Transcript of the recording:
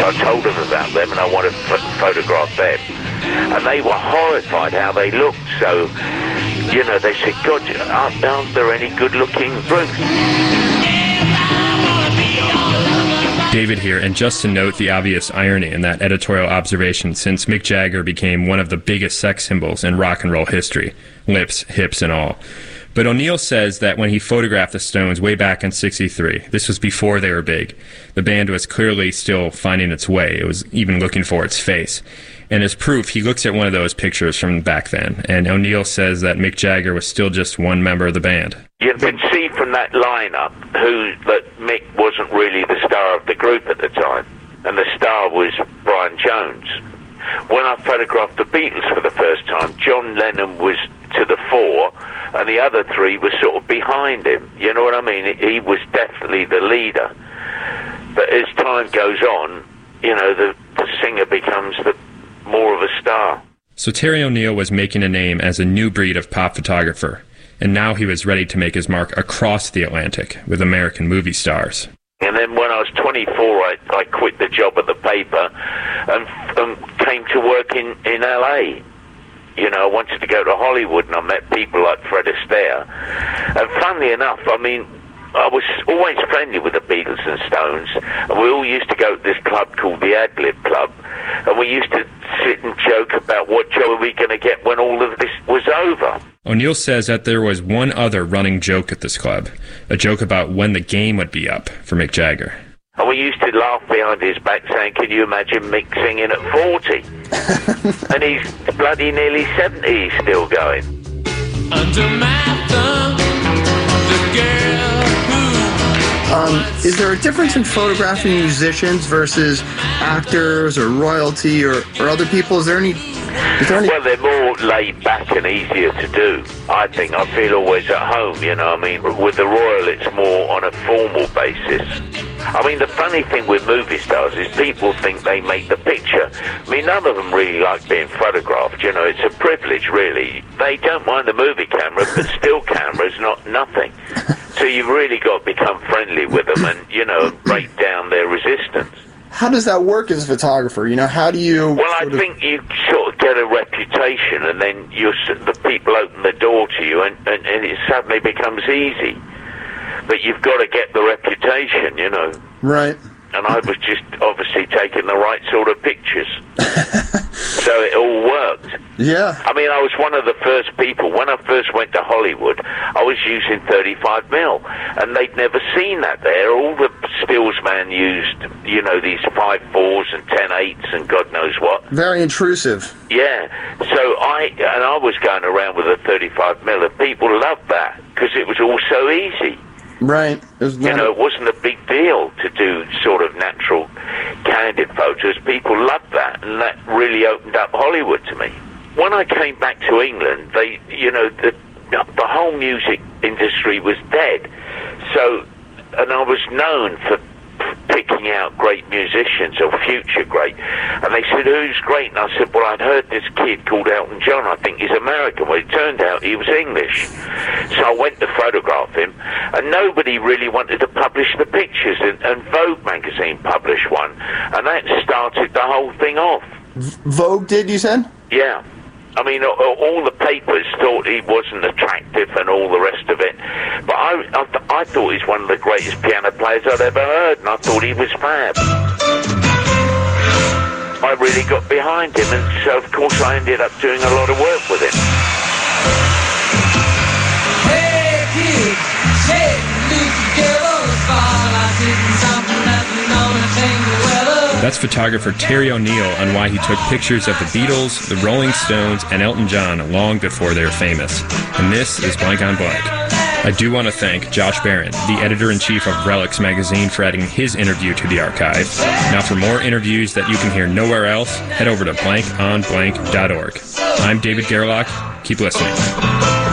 So I told them about them and I wanted to photograph them. And they were horrified how they looked. So, you know, they said, God, aren't there any good-looking groups? David here, and just to note the obvious irony in that editorial observation, since Mick Jagger became one of the biggest sex symbols in rock and roll history, lips, hips, and all. But O'Neill says that when he photographed the Stones way back in '63, this was before they were big, the band was clearly still finding its way. It was even looking for its face. And as proof, he looks at one of those pictures from back then, and O'Neill says that Mick Jagger was still just one member of the band. You can see from that lineup that Mick wasn't really the star of the group at the time, and the star was Brian Jones. When I photographed the Beatles for the first time, John Lennon was to the fore, and the other three were sort of behind him. You know what I mean? He was definitely the leader. But as time goes on, you know, the singer becomes more of a star. So Terry O'Neill was making a name as a new breed of pop photographer, and now he was ready to make his mark across the Atlantic with American movie stars. And then when I was 24, I quit the job at the paper and came to work in L.A. You know, I wanted to go to Hollywood, and I met people like Fred Astaire. And funnily enough, I mean, I was always friendly with the Beatles and Stones, and we all used to go to this club called the Ad-Lib Club, and we used to sit and joke about what job are we going to get when all of this was over. O'Neill says that there was one other running joke at this club, a joke about when the game would be up for Mick Jagger. And we used to laugh behind his back saying, can you imagine Mick singing at 40? And he's bloody nearly 70, he's still going. Under my thumb, the girl is there a difference in photographing musicians versus actors or royalty or other people? Is there any... Well, they're more laid back and easier to do, I think. I feel always at home, you know. I mean, with the royal, it's more on a formal basis. I mean, the funny thing with movie stars is people think they make the picture. I mean, none of them really like being photographed, you know. It's a privilege, really. They don't mind the movie camera, but still camera's not nothing. So you've really got to become friendly with them and, you know, break down their resistance. How does that work as a photographer? You know, how do you... Well, I think you sort of get a reputation, and then the people open the door to you, and it suddenly becomes easy. But you've got to get the reputation, you know. Right. And I was just obviously taking the right sort of pictures. So it all worked. Yeah. I mean, I was one of the first people. When I first went to Hollywood, I was using 35mm, and they'd never seen that there. All the stills man used, you know, these 5.4s and 10.8s and God knows what. Very intrusive. Yeah. So I was going around with a 35mm, and people loved that because it was all so easy. Right. It wasn't a big deal to do sort of natural, candid photos. People loved that, and that really opened up Hollywood to me. When I came back to England, the whole music industry was dead. So, and I was known for picking out great musicians or future great, and they said, who's great? And I said, well, I'd heard this kid called Elton John, I think he's American. Well, it turned out he was English. So I went to photograph him, and nobody really wanted to publish the pictures, and Vogue magazine published one, and that started the whole thing off. Vogue did, you said? Yeah. I mean, all the papers thought he wasn't attractive and all the rest of it. But I thought he's one of the greatest piano players I'd ever heard, and I thought he was fab. I really got behind him, and so, of course, I ended up doing a lot of work with him. Hey, kid, say, Luke, give us a fall. I did something that we know and change the weather. That's photographer Terry O'Neill on why he took pictures of the Beatles, the Rolling Stones, and Elton John long before they were famous. And this is Blank on Blank. I do want to thank Josh Barron, the editor-in-chief of Relics magazine, for adding his interview to the archive. Now for more interviews that you can hear nowhere else, head over to blankonblank.org. I'm David Gerlach. Keep listening.